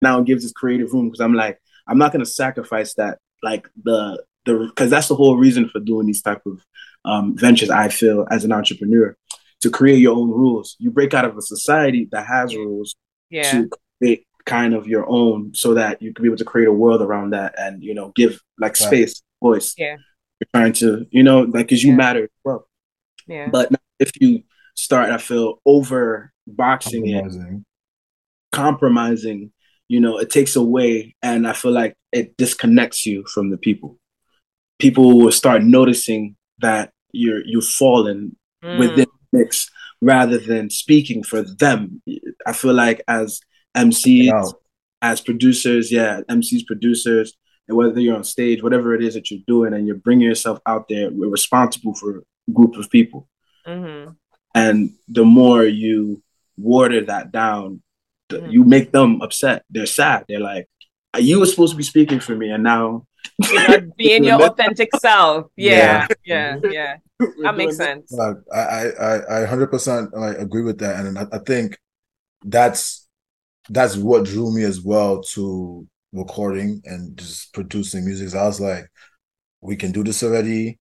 now gives this creative room because I'm like, I'm not gonna sacrifice that, like the because that's the whole reason for doing these type of ventures. I feel as an entrepreneur, to create your own rules. You break out of a society that has rules Yeah. to create kind of your own, so that you can be able to create a world around that, and give like Right. space, voice. Yeah. You're trying to, like, because you Yeah. matter as well. Yeah. But if you start, I feel, over boxing it, Compromising. compromising, it takes away, and I feel like it disconnects you from the people. People will start noticing that you've fallen Mm. within the mix rather than speaking for them. I feel like as MCs, Out. as producers, yeah, MCs, producers, and whether you're on stage, whatever it is that you're doing, and you're bringing yourself out there, we're responsible for a group of people. Mm-hmm. And the more you water that down, Mm-hmm. you make them upset. They're sad. They're like, you were supposed to be speaking for me, and now You're not being your authentic self. Yeah. Yeah. Yeah. Yeah. we're That makes doing this. sense. I 100% like agree with that, and I think that's what drew me as well to recording and just producing music. So I was like, we can do this already.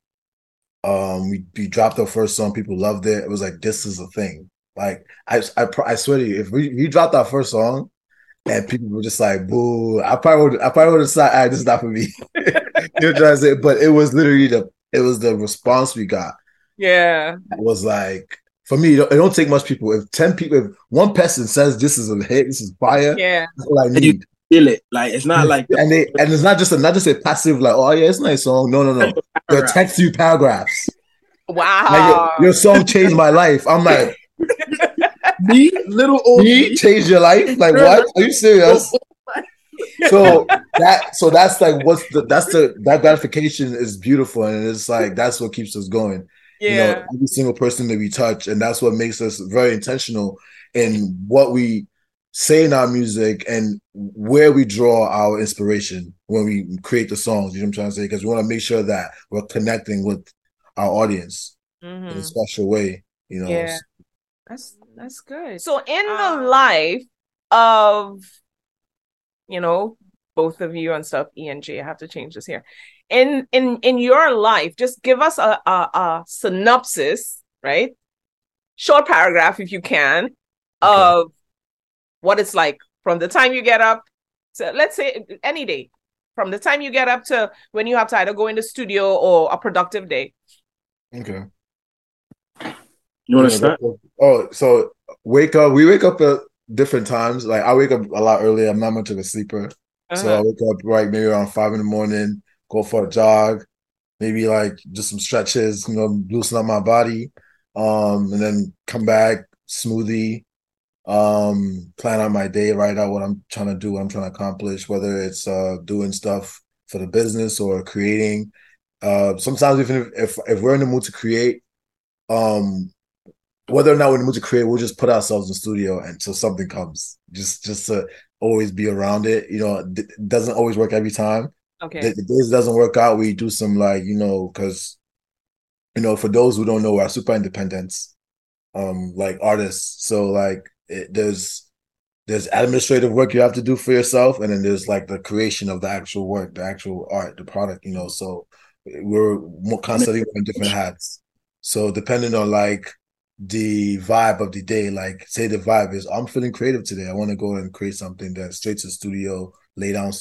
We dropped our first song, people loved it. It was like, this is a thing. Like I swear to you, if we dropped our first song and people were just like, boo, I probably would have said, this is not for me. You know what I'm trying to say? But it was literally the response we got. Yeah. It was like, for me, it don't take much people. If 10 people, if one person says this is a hit, this is fire, Yeah. that's all I And you need. feel it. Like, it's not like And it's not just a passive like, oh yeah, it's a nice song. No. They'll text you paragraphs. Like Wow. your song changed my life. I'm like, me, little old me changed your life? Like what? Are you serious? So that's like that gratification is beautiful, and it's like that's what keeps us going. Yeah. Every single person that we touch, and that's what makes us very intentional in what we say in our music and where we draw our inspiration when we create the songs. You know what I'm trying to say? Because we want to make sure that we're connecting with our audience in a Mm-hmm. special way. Yeah. That's good. So in the life of, both of you and stuff, ENG, I have to change this here. In your life, just give us a synopsis, right? Short paragraph if you can, Okay. of what it's like from the time you get up to, let's say, any day, from the time you get up to when you have to either go in the studio or a productive day. Okay. You want to start? Oh, so we wake up at different times. Like I wake up a lot earlier. I'm not much of a sleeper. So I Uh-huh. wake up right maybe around 5 in the morning, go for a jog, maybe like just some stretches, loosen up my body. And then come back, smoothie, plan out my day, write out what I'm trying to do, what I'm trying to accomplish, whether it's doing stuff for the business or creating. Sometimes even if we're in the mood to create, um whether or not we're in the mood to create, we'll just put ourselves in the studio until something comes. Just to always be around it. It doesn't always work every time. The Okay. days it doesn't work out, we do some like, because for those who don't know, we're super independent, like artists. So like there's administrative work you have to do for yourself, and then there's like the creation of the actual work, the actual art, the product. So we're more constantly wearing different hats. So depending on like the vibe of the day, like say the vibe is I'm feeling creative today, I want to go and create something, then straight to the studio, lay down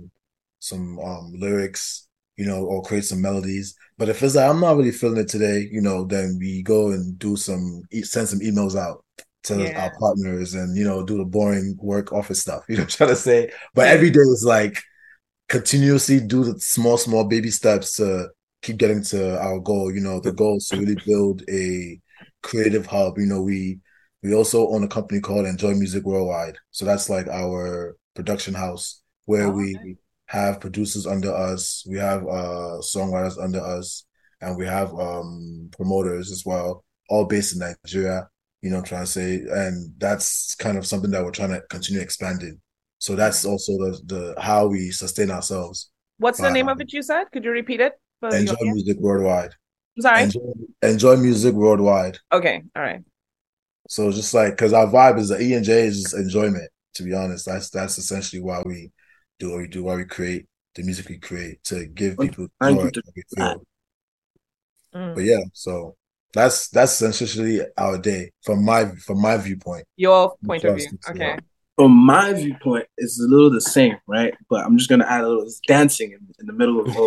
some lyrics, or create some melodies. But if it's like I'm not really feeling it today, then we go and send some emails out to our Yeah. partners and do the boring work office stuff. You know what I'm trying to say? But Yeah. every day is like continuously do the small baby steps to keep getting to our goal. The goal is to really build a creative hub. We also own a company called Enjoy Music Worldwide. So that's like our production house where Oh, we have producers under us, we have songwriters under us, and we have promoters as well, all based in Nigeria. I'm trying to say, and that's kind of something that we're trying to continue expanding. So that's also the how we sustain ourselves what's the by name of it you said? Could you repeat it for the enjoy audience? music worldwide. I'm sorry. Enjoy music worldwide. Okay. All right. So just like because our vibe is the E and J is just enjoyment. To be honest, that's essentially why we do what we do, why we create the music we create, to give people joy that we feel. But yeah, so that's essentially our day from my viewpoint. Your point of view. Okay. From my viewpoint, it's a little the same, right? But I'm just gonna add a little. It's dancing in the middle of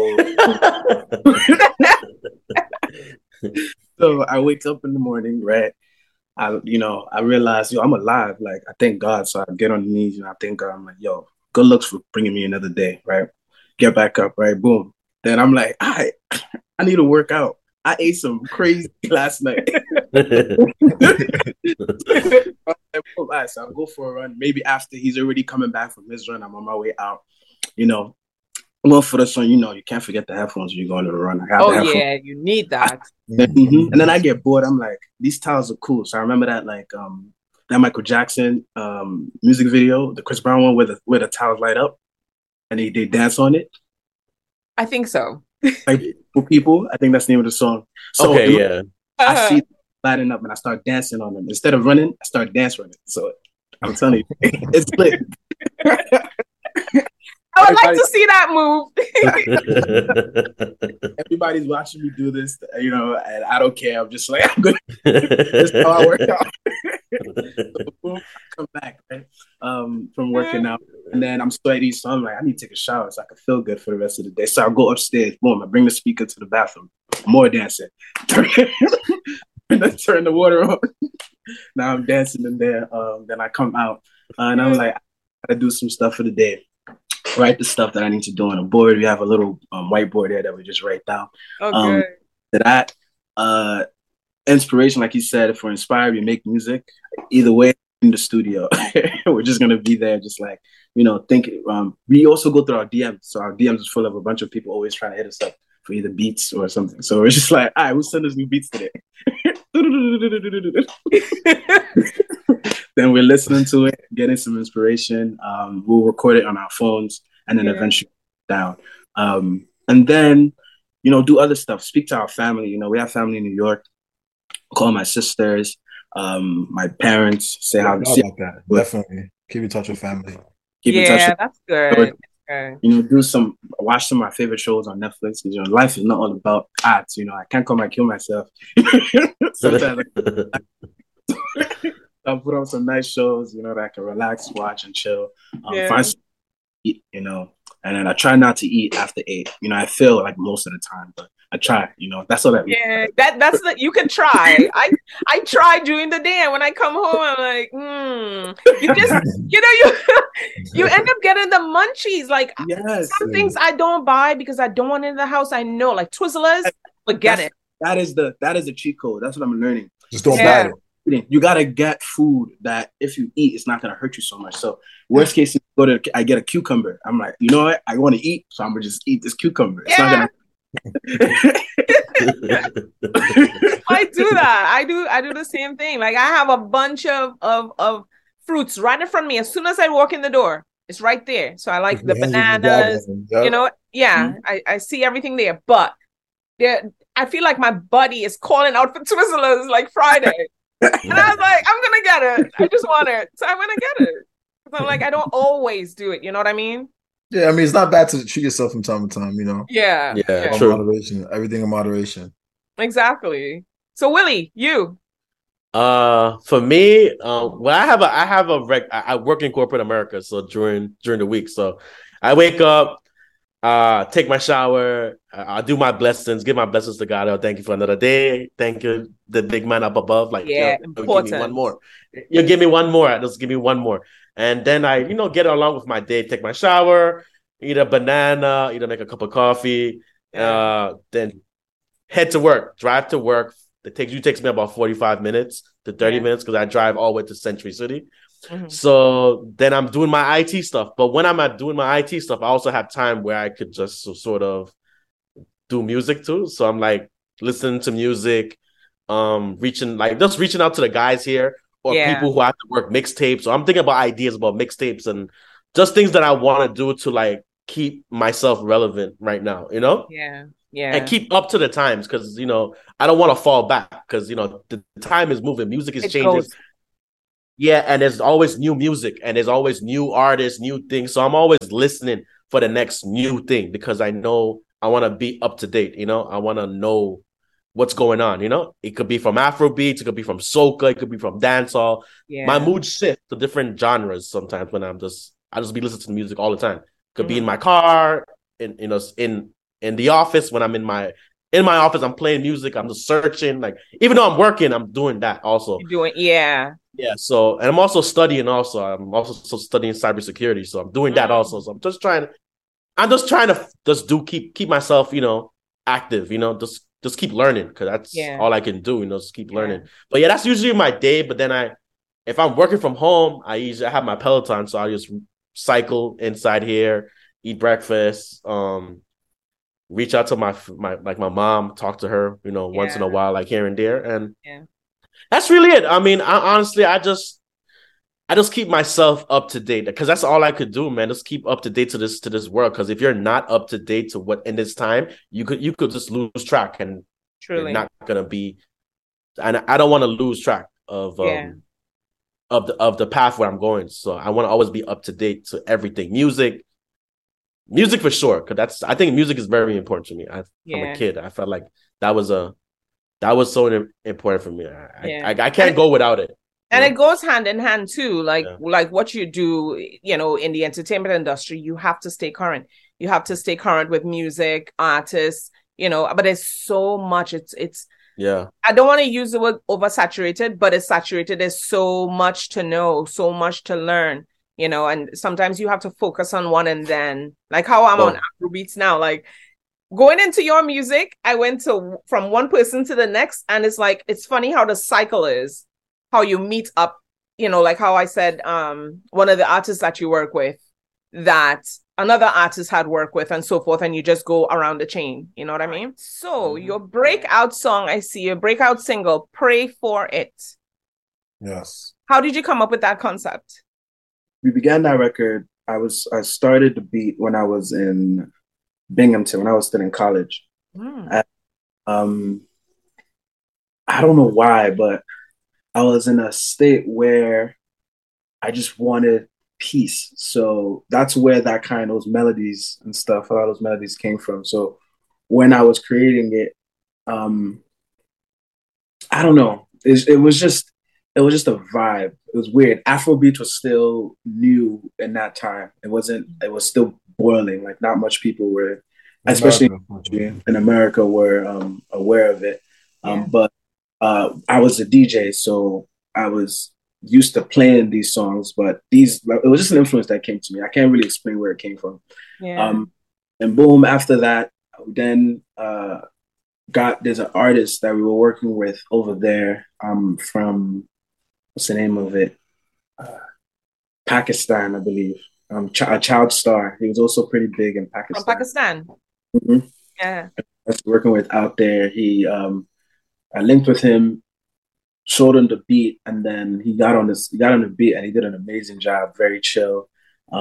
the whole. So I wake up in the morning, right? I realize, I'm alive. Like, I thank God. So I get on the knees and I thank God. I'm like, yo, good looks for bringing me another day, right? Get back up, right? Boom. Then I'm like, I need to work out. I ate some crazy last night. So I'll go for a run. Maybe after he's already coming back from his run, I'm on my way out. Well, for the song, you can't forget the headphones when you go on the run. You need that. And then I get bored. I'm like, these towels are cool. So I remember that, like, that Michael Jackson music video, the Chris Brown one, where the towels light up and they dance on it. I think so. Like, for people, I think that's the name of the song. So I see lighting up and I start dancing on them. Instead of running, I start dance running. So I'm telling you, it's lit. I would like to see that move. Everybody's watching me do this, and I don't care. I'm just like, I'm good. That's how I work out. So boom, I come back, right, from working out, and then I'm sweaty, so I'm like, I need to take a shower so I can feel good for the rest of the day. So I'll go upstairs. Boom, I bring the speaker to the bathroom. More dancing. And then turn the water on. Now I'm dancing in there. Then I come out, and I'm like, I gotta do some stuff for the day. Write the stuff that I need to do on a board. We have a little whiteboard there that we just write down. Okay. That inspiration, like you said, if we're inspired, we make music. Either way, in the studio, we're just gonna be there, just like think. We also go through our DMs, so our DMs is full of a bunch of people always trying to hit us up for either beats or something. So we're just like, all right, we'll send us new beats today. Then we're listening to it, getting some inspiration. We'll record it on our phones and then eventually down. And then, do other stuff. Speak to our family. We have family in New York. Call my sisters, my parents, say how to see that. Definitely. Keep in touch with family. Keep in touch. That's good. Watch some of my favorite shows on Netflix. Because life is not all about ads. I can't come and kill myself. Sometimes I'll put on some nice shows, that I can relax, watch, and chill. Find something to eat, and then I try not to eat after 8. I feel like most of the time, but I try. That's all that. Yeah, that's you can try. I try during the day, and when I come home, I'm like, you just, you end up getting the munchies. Like some things I don't buy because I don't want it in the house. I know, like Twizzlers, forget it. That is the cheat code. That's what I'm learning. Just don't buy it. You gotta get food that if you eat, it's not gonna hurt you so much. So worst case, I get a cucumber. I'm like, you know what? I want to eat, so I'm gonna just eat this cucumber. It's not gonna. I do that. I do the same thing. Like I have a bunch of fruits right in front of me. As soon as I walk in the door, it's right there. So I like the bananas. I see everything there. But I feel like my body is calling out for Twizzlers like Friday. And I was like, I'm gonna get it. I just want it, so I'm gonna get it. So I'm like, I don't always do it. You know what I mean? Yeah, I mean, it's not bad to treat yourself from time to time. Yeah. True. Moderation, everything in moderation. Exactly. So Willie, you? For me, I work in corporate America, so during the week, so I wake up. Take my shower. I'll do my blessings. Give my blessings to God. Oh, thank you for another day. Thank you, the big man up above. Like, important. Give me one more. You give me one more. Just give me one more. And then I, get along with my day. Take my shower. Eat a banana. Make a cup of coffee. Then head to work. Drive to work. It takes me about 45 minutes to 30 minutes because I drive all the way to Century City. Mm-hmm. So then I'm doing my IT stuff. But when I'm doing my IT stuff, I also have time where I could just sort of do music too. So I'm like listening to music, reaching out to the guys here or people who have to work mixtapes. So I'm thinking about ideas about mixtapes and just things that I want to do to like keep myself relevant right now, Yeah. And keep up to the times because, I don't want to fall back because, the time is moving. Music is changing. Yeah, and there's always new music and there's always new artists, new things. So I'm always listening for the next new thing because I know I want to be up to date, you know? I want to know what's going on, you know? It could be from Afro beats, it could be from soca, it could be from dancehall. Yeah. My mood shifts to different genres sometimes when I just be listening to music all the time. Could be in my car, in the office when I'm in my office, I'm playing music, I'm just searching. Like even though I'm working, I'm doing that also. You're doing yeah. Yeah. So and I'm also studying also. I'm also studying cybersecurity. So I'm doing that also. So I'm just trying to just keep myself, you know, active, you know, just keep learning because that's all I can do, you know, just keep learning. But yeah, that's usually my day. But then if I'm working from home, I have my Peloton, so I just cycle inside here, eat breakfast, reach out to my mom, talk to her, you know, once in a while, like here and there, and that's really it. I mean, I just keep myself up to date because that's all I could do, man. Just keep up to date to this world. Because if you're not up to date to what in this time, you could just lose track, and you're not gonna be. And I don't want to lose track of the path where I'm going. So I want to always be up to date to everything. Music for sure. Because I think music is very important to me. From a kid, I felt like that was so important for me. I can't go without it. And it goes hand in hand too, like what you do, you know, in the entertainment industry, you have to stay current. You have to stay current with music, artists, you know, but there's so much. It's I don't want to use the word oversaturated, but it's saturated. There's so much to know, so much to learn, you know, and sometimes you have to focus on one and then like how I'm on Afrobeats now, like going into your music, I went from one person to the next, and it's like, it's funny how the cycle is. How you meet up, you know, like how I said, one of the artists that you work with that another artist had worked with and so forth, and you just go around the chain, you know what I mean? So your breakout song, I see your breakout single, Pray For It. Yes. How did you come up with that concept? We began that record, I started the beat when I was in Binghamton, when I was still in college. I don't know why, but I was in a state where I just wanted peace. So that's where those melodies and stuff, a lot of those melodies came from. So when I was creating it, I don't know. It was just a vibe. It was weird. Afrobeat was still new in that time. It was still boiling. Like not much people were, especially in America, were aware of it. But I was a DJ, so I was used to playing these songs, but it was just an influence that came to me. I can't really explain where it came from. And boom, after that, then there's an artist that we were working with over there from, what's the name of it? Pakistan, I believe. Child Star. He was also pretty big in Pakistan. From Pakistan? Mm-hmm. Yeah. I was working with out there. I linked with him, showed him the beat, and then he got on the beat and he did an amazing job, very chill.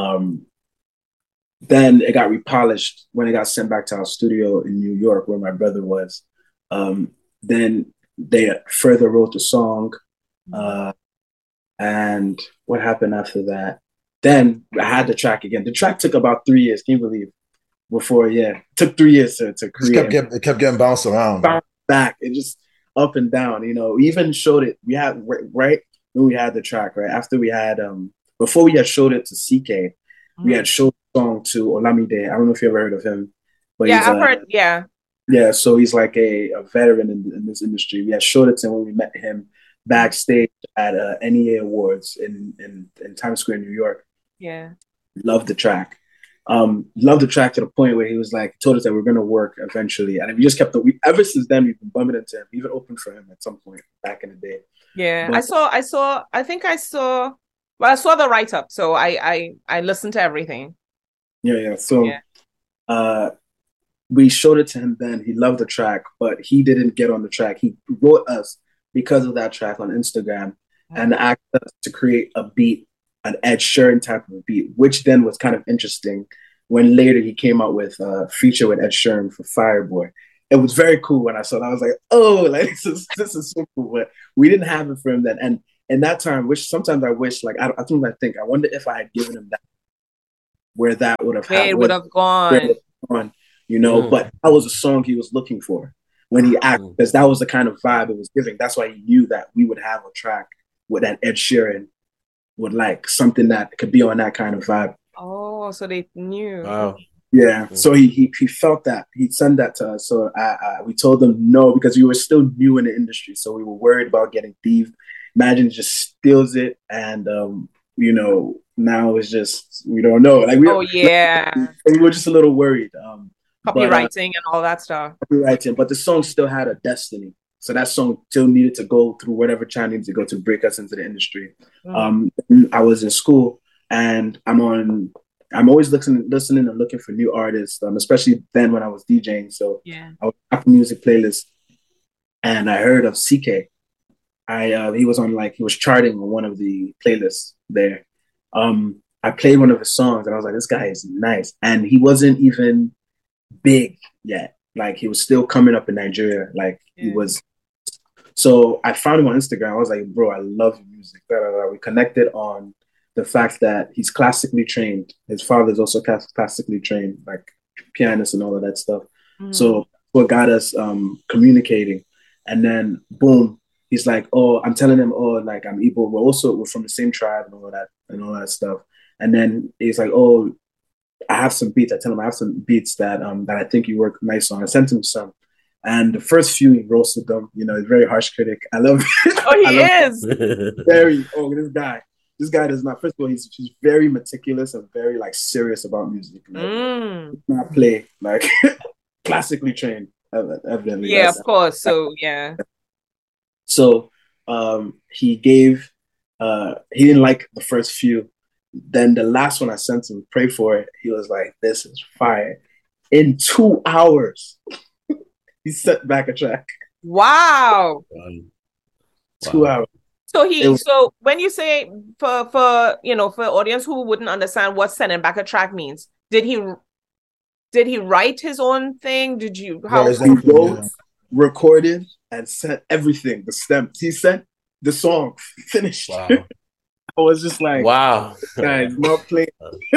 Then it got repolished when it got sent back to our studio in New York where my brother was. Then they further wrote the song. And what happened after that? Then I had the track again. The track took about 3 years, can you believe? It took 3 years to create. It kept getting bounced around. Bounced back. It just up and down, you know. We even showed it. We had right when we had the track, right after we had before we had showed it to CK, we had showed the song to Olamide. I don't know if you ever heard of him, but I've heard. Yeah. So he's like a veteran in this industry. We had showed it to him when we met him backstage at NEA Awards in Times Square, New York. Yeah, loved the track. Loved the track to the point where he was like, told us that we're going to work eventually. And we just kept ever since then, we've been bumping into him. We even opened for him at some point back in the day. Yeah. But I saw the write-up. So I listened to everything. Yeah. So, we showed it to him then. He loved the track, but he didn't get on the track. He wrote us because of that track on Instagram and asked us to create a beat, an Ed Sheeran type of a beat, which then was kind of interesting when later he came out with a feature with Ed Sheeran for Fireboy. It was very cool when I saw that. I was like, oh, like this is so cool. But we didn't have it for him then. And in that time, which sometimes I wish, like I wonder if I had given him that, where that would have Where it would have gone. You know, but that was a song he was looking for when he acted, because that was the kind of vibe it was giving. That's why he knew that we would have a track with that Ed Sheeran would like, something that could be on that kind of vibe. Oh, so they knew. Wow. Yeah. So he felt that. He sent that to us. So we told them no, because we were still new in the industry. So we were worried about getting thieved. Imagine just steals it, and you know, now it's just, we don't know. Like we were just a little worried. Copywriting and all that stuff. Copywriting, but the song still had a destiny. So that song still needed to go through whatever channel needed to go to break us into the industry. I was in school, and I'm always listening and looking for new artists, especially then when I was DJing. So I was Apple Music playlist, and I heard of CK. He was charting on one of the playlists there. I played one of his songs, and I was like, this guy is nice. And he wasn't even big yet. Like, he was still coming up in Nigeria. Like, he was. So I found him on Instagram. I was like, bro, I love your music. We connected on the fact that he's classically trained. His father's also classically trained, like pianist and all of that stuff. So what got us communicating. And then boom, he's like, oh, I'm telling him, oh, like, I'm Igbo. We're from the same tribe and all that stuff. And then he's like, oh, I have some beats. I tell him I have some beats that I think you work nice on. I sent him some. And the first few, he roasted them. You know, he's a very harsh critic. I love it. Oh, he is. This guy does not, first of all, he's very meticulous and very, like, serious about music. Like, not play, like, classically trained, evidently. Yeah, of course. So, yeah. So he didn't like the first few. Then the last one I sent him, Pray For It, he was like, this is fire. In 2 hours, he sent back a track. Wow. 2 hours. So when you say, for audience who wouldn't understand what sending back a track means, did he write his own thing? He wrote, recorded, and sent everything, the stems. He sent the song finished. Wow. I was just like, wow, guys, not playing.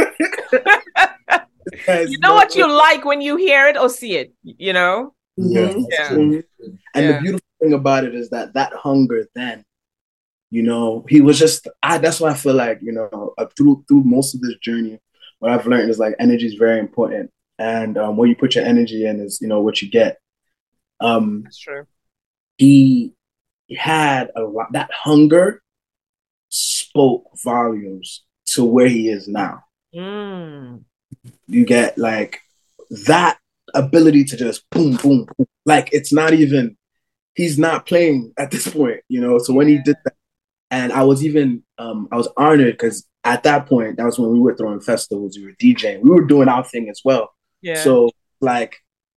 You know what you like when you hear it or see it, you know? And the beautiful thing about it is that hunger then, you know, he was just, that's why I feel like, you know, through most of this journey, what I've learned is, like, energy is very important. And where you put your energy in is, you know, what you get. That's true. He had a lot, that hunger spoke volumes to where he is now. You get, like, that ability to just boom, boom, boom. Like, it's not even, he's not playing at this point, you know? So when he did that, and I was even, I was honored, because at that point, that was when we were throwing festivals, we were DJing, we were doing our thing as well. Yeah. So, like,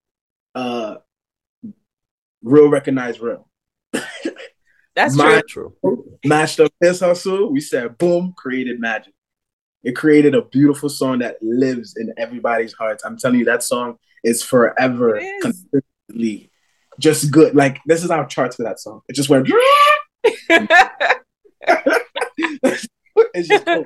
real recognize real. That's true. Matched up his hustle. We said, boom, created magic. It created a beautiful song that lives in everybody's hearts. I'm telling you, that song is forever consistently just good. Like, this is our charts for that song. It just went. It's just cool.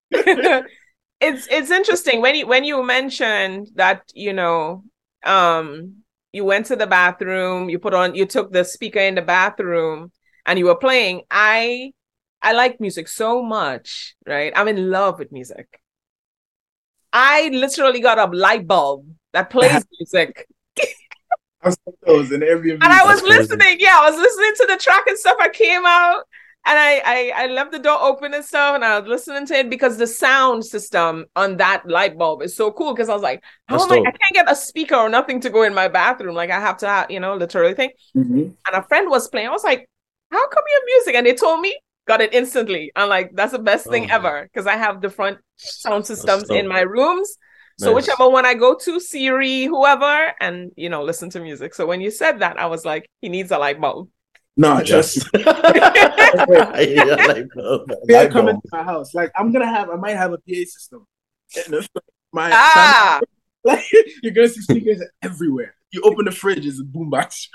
It's interesting when you mentioned that, you know, you went to the bathroom, you took the speaker in the bathroom and you were playing. I like music so much, right? I'm in love with music. I literally got a light bulb that plays music. I was in Airbnb. And I was listening. Yeah, I was listening to the track and stuff. I came out and I left the door open and stuff, and I was listening to it because the sound system on that light bulb is so cool. Because I was like, I can't get a speaker or nothing to go in my bathroom. Like, I have to have, you know, literally thing. And a friend was playing. I was like, how come you have music? And they told me, got it instantly. I'm like, that's the best thing ever, because I have different sound systems in my rooms. So whichever one I go to, Siri, whoever, and, you know, listen to music. So when you said that, I was like, he needs a light bulb. No, just they're coming to my house. Like, I might have a PA system. Like, you're gonna see speakers everywhere. You open the fridge, it's a boombox.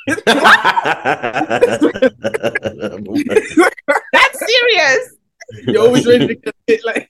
That's serious. You're always ready to get hit, like.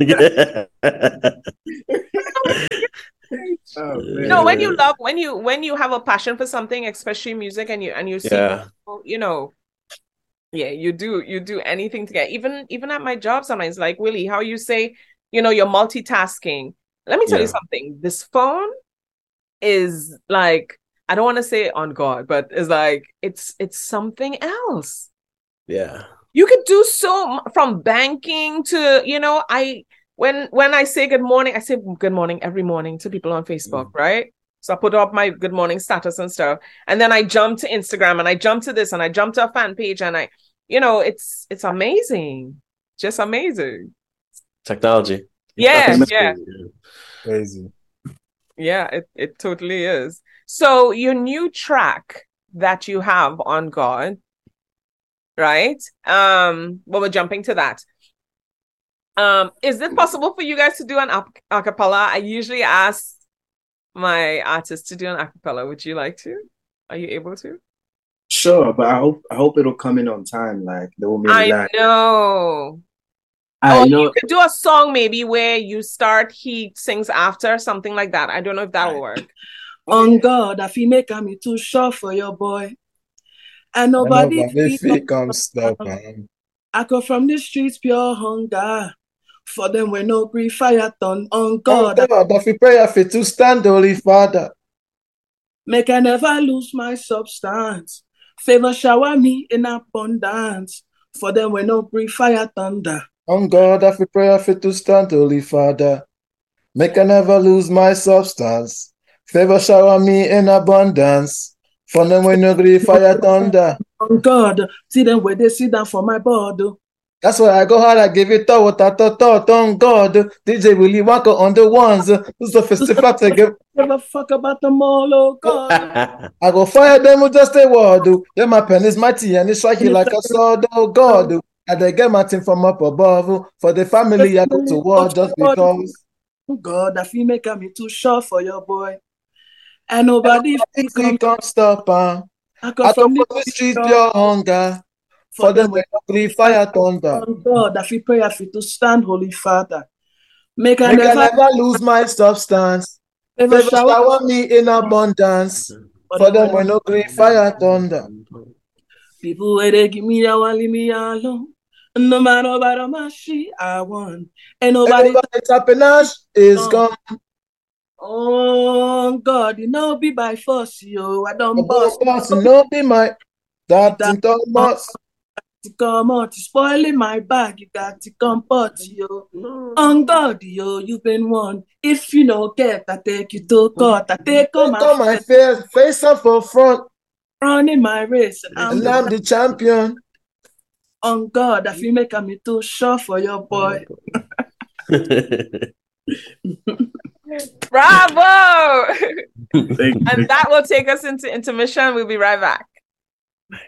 Oh, man. No, when you love, when you have a passion for something, especially music, and you see, you know, yeah, you do anything to get. Even at my job, sometimes, like, Willie, how you say, you know, you're multitasking. Let me tell you something. This phone is like, I don't want to say on God, but it's like it's something else. Yeah. You could do so from banking to, you know, when I say good morning, I say good morning every morning to people on Facebook, right? So I put up my good morning status and stuff. And then I jump to Instagram and I jump to this and I jump to a fan page and it's amazing. Just amazing. Technology. Yeah. Crazy. Yeah, it totally is. So your new track that you have on God, right? Well, we're jumping to that. Is it possible for you guys to do an acapella? I usually ask my artists to do an acapella. Would you like to? Are you able to? Sure, but I hope it'll come in on time. Like there won't be any lag. Know. You could do a song maybe where you start, he sings after, something like that. I don't know if that will work. On God, I feel make me too short for your boy. And nobody come stop. I come from the streets, pure hunger. For them, we no grief, fire turn on God. That we pray for to stand, Holy Father. Make I never lose my substance. Favor shower me in abundance. For them, we no grief, fire thunder. On God, that we pray for to stand, Holy Father. Make I never lose my substance. Favor shower me in abundance. For them, we no grief, fire thunder. On God, see them where they sit down for my board. That's why I go hard, I give it all what I thought on God. DJ Willie Walker on the ones. Who's the festival to give? Never fuck about them all, oh God. I go fire them with just a word. Yeah, my pen is mighty and it's striking like a sword, oh God. And they get my thing from up above. For the family, I go to war just because. God, I feel make me too short for your boy. And nobody can't stop. I come from the street, pure hunger. For them, we breathe fire thunder. Oh God, I feel pray to stand, Holy Father. Make I never lose my substance. Favor shower me in abundance. For them, we no grief fire thunder. People where they give me, I want leave me alone. No matter about my shit, I want. And nobody's happiness is gone. Oh God, you know be by force, yo. I don't boss. No be my that in Thomas. To come out, to spoiling my bag, you got to come pot, yo. On God, yo, you've been one. If you don't get, I take you to court. I take on my face up for front. Running my race, and I'm the champion. On God, I feel make me too short for your boy. Bravo! And that will take us into intermission. We'll be right back.